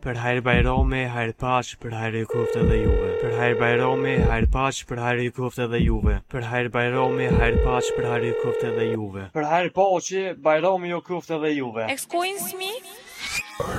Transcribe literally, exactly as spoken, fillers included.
Për hajër bajrami, hajër pash, për hajër i koft edhe juve. Për hajër bajrami, hajër pash, për hajër i koft edhe juve. Për hajër bajrami, hajër pash, për hajër i koft edhe juve. Për hajër pashi, bajrami ju koft edhe juve. Excuse me?